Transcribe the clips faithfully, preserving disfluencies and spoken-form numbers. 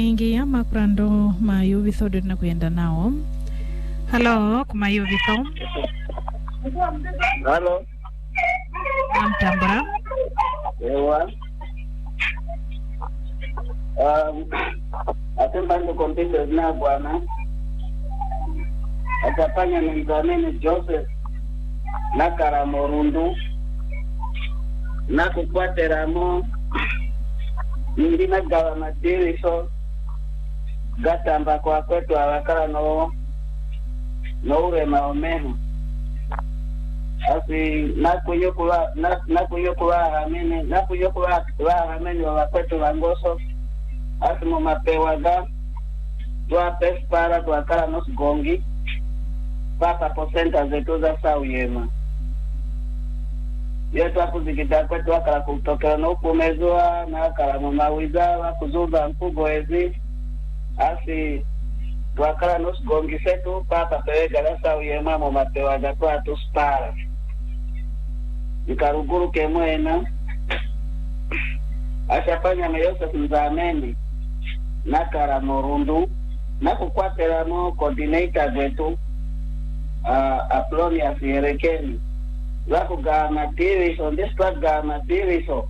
ingi ya makurando mayu vithodo na kuyenda nao. Hello, kumayu vitho. Hello. Namtambura. Ewa. Um, atemba ndo kompyuta na bwana. Atafanya ni mzamini Joseph na Karamorundu na kupwateramo ndina gawa matiriso gatamba kwa kwetu awakala no no ure maomeho asi nakuyokula nakuyokula hamene nakuyokula wa hamene wa kwetu wangoso asi mu mapewa ga twa pespara twakala no gongi papa posenta zetu za sauyema yetu akuzikita kwetu akala kutokea no kumezwa na akala mamawiza wa kuzuba mkugo ezi asi twakala no gongi setu papa pewega la sauyema mu mapewa ga twa tuspara ikaruguru kemwena ashafanya meyose mzameni na Karamorundu na kukwatela no coordinator wetu uh, Aplonia Sierekeni wako gama tiriso ndiswa gama tiriso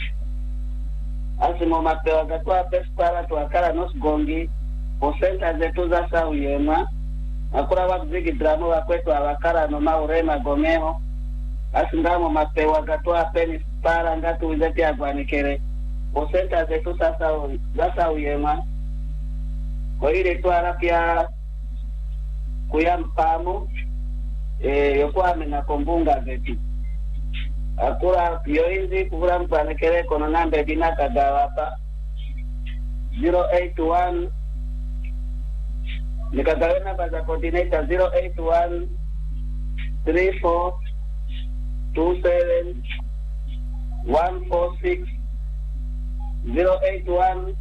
asimo mapewa gatwa pespara twakala nos gongi posenta zetu za sauyema akura wabzigi drama wakwetu awakala no maurema gomeho asindamo mapewa gatwa peni spara ngatu wizeti agwanikere posenta zetu sasa za sauyema kwa ile twara pia kuyampamo eh yokuwa amena kombunga zetu akura yoinzi kuvura mpwanekere kono nambe dina kagawapa zero eight one nikagawe namba za coordinator zero eight one three four two seven one four six zero eight one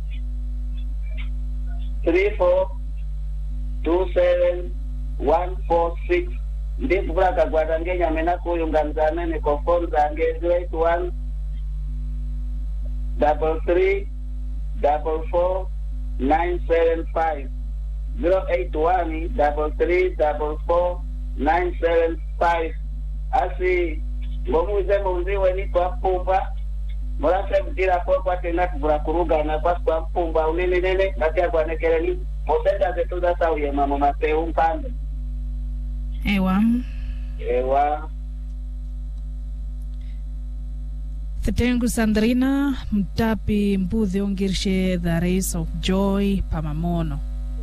three four two seven one four six ndifu braka gwadangenya mena kuyunga mzamene kwa phone zange zero eight one double three double four nine seven five zero eight one double three double four nine seven five asi ngomuze munziwe ni kwa pumba morase mtira kwa kwa tena kubura kuruga na kwa kwa pumba unene nene natia kwa nekeleni mosenda zetu za sauye mama mapeu mpande ewa ewa Thetengu Sandrina mtapi mbuzi ongirshe the race of joy pamamono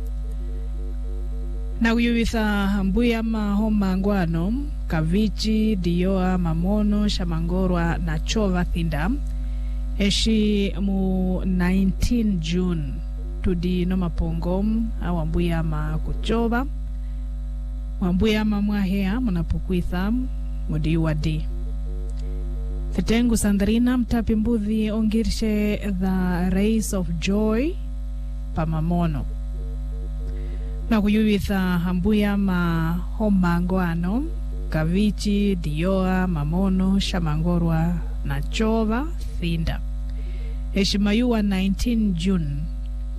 na uyuwitha mbuya mahoma ngwano kavichi dioa mamono shamangorwa na chova thinda eshi mu nineteen June tudi no mapongom awa mbuya ma kuchova mbuya mamwahea munapukwitha mudi wadi Thetengu Sandrina mtapi mbuzi ongirshe the race of joy pamamono na kuyuwitha hambuya mahoma ngwano kavichi dioa mamono shamangorwa na chova thinda eshimayuwa nineteen June